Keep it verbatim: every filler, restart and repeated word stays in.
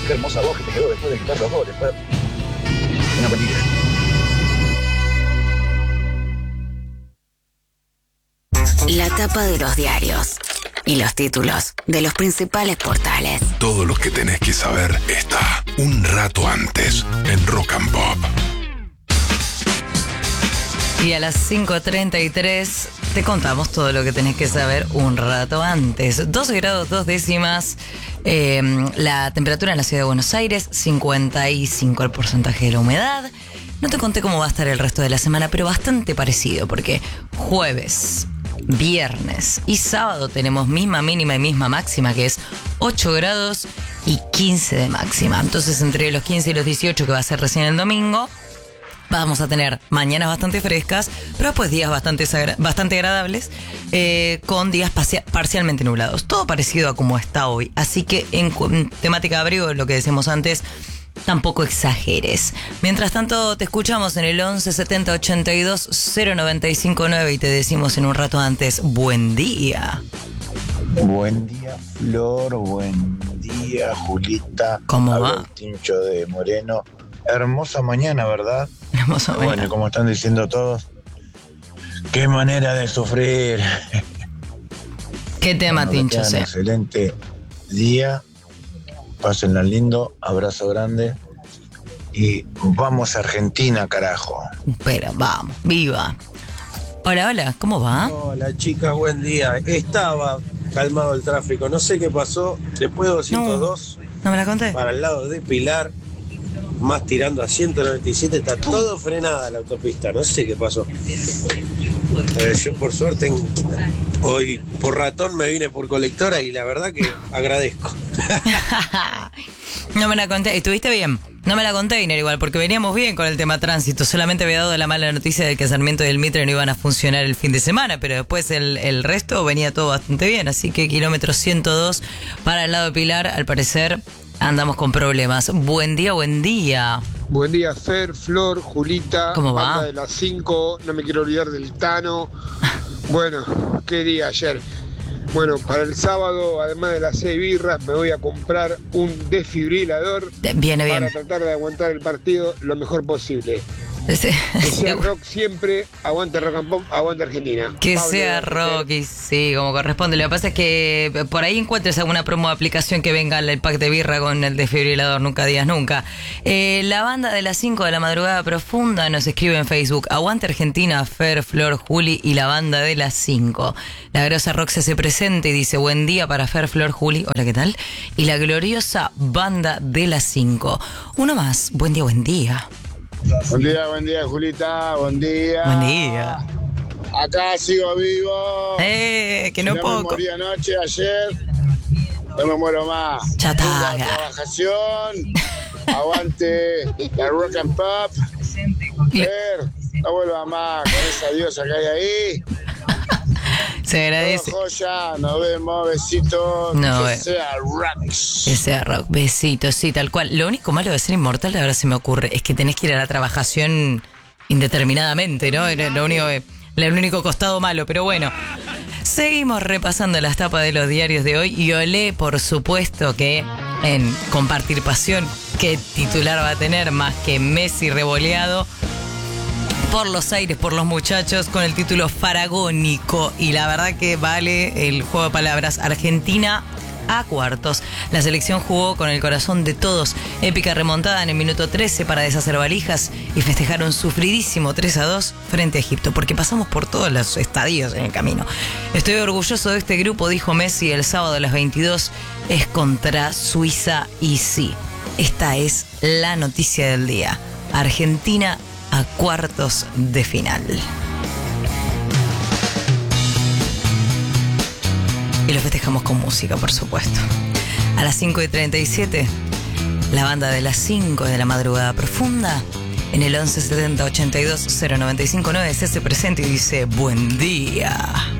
qué hermosa voz que te quedó después de quitar los goles, Fer. Una peligro. La tapa de los diarios y los títulos de los principales portales. Todo lo que tenés que saber está un rato antes en Rock and Pop. Y a las cinco treinta y tres te contamos todo lo que tenés que saber un rato antes. doce grados dos décimas, eh, la temperatura en la ciudad de Buenos Aires, cincuenta y cinco el porcentaje de la humedad. No te conté cómo va a estar el resto de la semana, pero bastante parecido, porque jueves, viernes y sábado tenemos misma mínima y misma máxima, que es ocho grados y quince de máxima. Entonces, entre los quince y los dieciocho, que va a ser recién el domingo, vamos a tener mañanas bastante frescas, pero después días bastante, bastante agradables, eh, con días parcia- parcialmente nublados. Todo parecido a como está hoy. Así que en, en temática de abrigo, lo que decíamos antes, tampoco exageres. Mientras tanto, te escuchamos en el once setenta ochenta y dos cero noventa y cinco nueve y te decimos en un rato antes, buen día. Buen día, Flor. Buen día, Julita. ¿Cómo va? Habla el Tincho de Moreno. Hermosa mañana, ¿verdad? Hermosa mañana. Bueno, como están diciendo todos, qué manera de sufrir. ¿Qué tema, Bueno, Tincho? que tengan Sí. excelente día. Pásenla lindo. Abrazo grande. Y vamos a Argentina, carajo. Pero vamos, viva. Hola, hola, ¿cómo va? Hola chicas, buen día. Estaba calmado el tráfico, no sé qué pasó. Después de doscientos dos, ¿No me la conté? para el lado de Pilar, más tirando a ciento noventa y siete, está todo frenada la autopista. No sé qué pasó. Eh, yo por suerte hoy por ratón me vine por colectora y la verdad que agradezco. No me la conté. ¿Estuviste bien? No me la container igual, porque veníamos bien con el tema tránsito. Solamente había dado la mala noticia de que Sarmiento y el Mitre no iban a funcionar el fin de semana, pero después el, el resto venía todo bastante bien. Así que kilómetro ciento dos para el lado de Pilar, al parecer andamos con problemas. Buen día, buen día. Buen día, Fer, Flor, Julita. ¿Cómo va? Banda de las cinco, no me quiero olvidar del Tano. Bueno, qué día ayer. Bueno, para el sábado, además de las seis birras, me voy a comprar un desfibrilador. Viene bien. Para tratar de aguantar el partido lo mejor posible. Sí. Que sea rock siempre, aguante rock and pop, aguante Argentina. Que Pablo, sea rock y sí, como corresponde. Lo que pasa es que por ahí encuentres alguna promo de aplicación que venga el pack de birra con el desfibrilador, nunca digas nunca. Eh, la banda de las cinco de la madrugada profunda nos escribe en Facebook: aguante Argentina, Fer, Flor, Juli y la banda de las cinco. La grosa rock se hace presente y dice: buen día para Fer, Flor, Juli, hola, ¿qué tal? Y la gloriosa banda de las cinco. Uno más, buen día, buen día. Buen día, buen día, Julita, buen día. Buen día. Acá sigo vivo. Eh, que no Si poco. me morí anoche, ayer, no me muero más. Chataga. La trabajación, aguante la rock and pop. Fer, no vuelva más con esa diosa que hay ahí. Se agradece. Todo joya, nos vemos, besitos. No, que eh. sea rock. Que sea rock, besitos, sí, tal cual. Lo único malo de ser inmortal, ahora se me ocurre, es que tenés que ir a la trabajación indeterminadamente, ¿no? Era lo único, el único costado malo, pero bueno. Seguimos repasando las tapas de los diarios de hoy y olé, por supuesto, que en Compartir Pasión, ¿qué titular va a tener más que Messi revoleado por los aires, por los muchachos, con el título Faragónico? Y la verdad que vale el juego de palabras. Argentina a cuartos. La selección jugó con el corazón de todos. Épica remontada en el minuto trece para deshacer valijas y festejar un sufridísimo tres a dos frente a Egipto, porque pasamos por todos los estadios en el camino. Estoy orgulloso de este grupo, dijo Messi el sábado a las veintidós. Es contra Suiza y sí, esta es la noticia del día. Argentina a cuartos de final. Y lo festejamos con música, por supuesto. A las cinco y treinta y siete, la banda de las cinco de la madrugada profunda, en el once setenta ochenta y dos cero noventa y cinco nueve, se hace presente y dice: buen día.